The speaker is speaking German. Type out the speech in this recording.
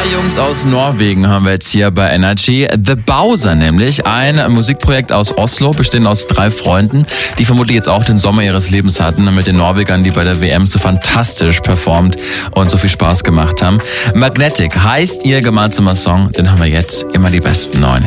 Zwei Jungs aus Norwegen haben wir jetzt hier bei Energy. The Bowser nämlich, ein Musikprojekt aus Oslo, bestehend aus 3 Freunden, die vermutlich jetzt auch den Sommer ihres Lebens hatten mit den Norwegern, die bei der WM so fantastisch performt und so viel Spaß gemacht haben. Magnetic heißt ihr gemeinsamer Song, den haben wir jetzt immer die besten 9.